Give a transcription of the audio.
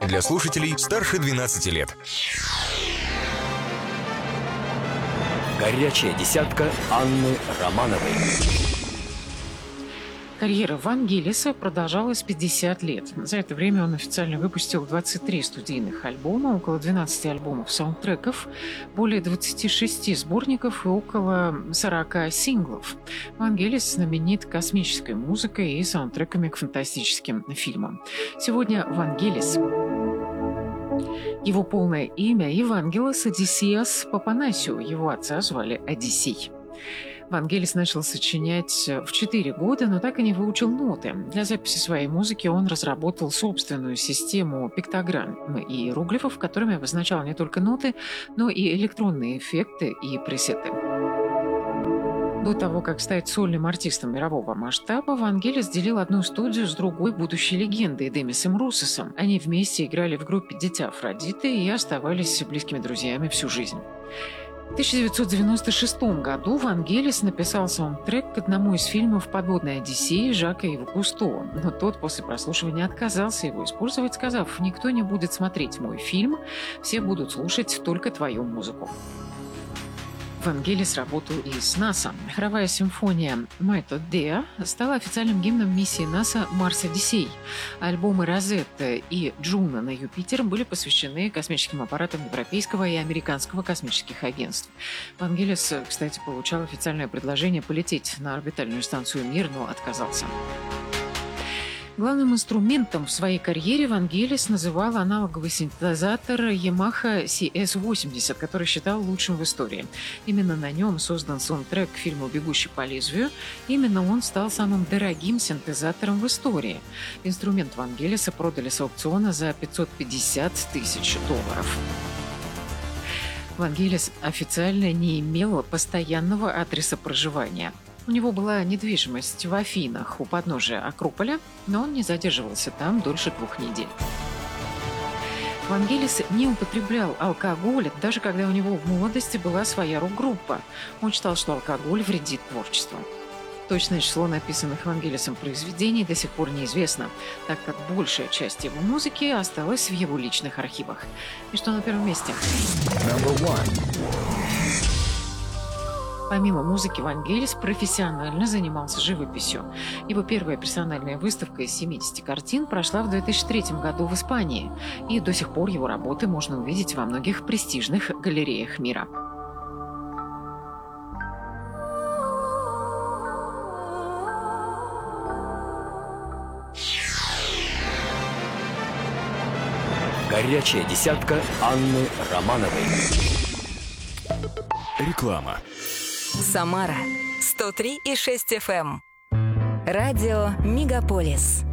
для слушателей старше 12 лет. Горячая десятка Анны Романовой. Карьера Вангелиса продолжалась 50 лет. За это время он официально выпустил 23 студийных альбома, около 12 альбомов саундтреков, более 26 сборников и около 40 синглов. Вангелис знаменит космической музыкой и саундтреками к фантастическим фильмам. Сегодня Вангелис. Его полное имя – Евангелос Одиссеас Папанасиу. Его отца звали Одиссей. Вангелис начал сочинять в 4 года, но так и не выучил ноты. Для записи своей музыки он разработал собственную систему пиктограмм и иероглифов, которыми обозначал не только ноты, но и электронные эффекты и пресеты. До того, как стать сольным артистом мирового масштаба, Вангелис делил одну студию с другой будущей легендой Демисом Руссосом. Они вместе играли в группе «Дитя Афродиты» и оставались близкими друзьями всю жизнь. В 1996 году Вангелис написал саундтрек к одному из фильмов «Подводная Одиссея» Жака Ива Кусто, но тот после прослушивания отказался его использовать, сказав: «Никто не будет смотреть мой фильм, все будут слушать только твою музыку». Вангелис работал и с НАСА. Хоровая симфония «Майтод Деа» стала официальным гимном миссии НАСА «Марс-Одиссей». Альбомы «Розетта» и «Джуна на Юпитер» были посвящены космическим аппаратам Европейского и Американского космических агентств. Вангелис, кстати, получал официальное предложение полететь на орбитальную станцию «Мир», но отказался. Главным инструментом в своей карьере Вангелис называл аналоговый синтезатор Yamaha CS-80, который считал лучшим в истории. Именно на нем создан саундтрек к фильму «Бегущий по лезвию». Именно он стал самым дорогим синтезатором в истории. Инструмент Вангелиса продали с аукциона за $550 тысяч. Вангелис официально не имел постоянного адреса проживания. У него была недвижимость в Афинах у подножия Акрополя, но он не задерживался там дольше 2 недель. Вангелис не употреблял алкоголь, даже когда у него в молодости была своя рок-группа. Он считал, что алкоголь вредит творчеству. Точное число написанных Вангелисом произведений до сих пор неизвестно, так как большая часть его музыки осталась в его личных архивах. И что на первом месте? Помимо музыки, Вангелис профессионально занимался живописью. Его первая персональная выставка из 70 картин прошла в 2003 году в Испании, и до сих пор его работы можно увидеть во многих престижных галереях мира. Горячая десятка Анны Романовой. Реклама. Самара 103,6 FM. Радио Мегаполис.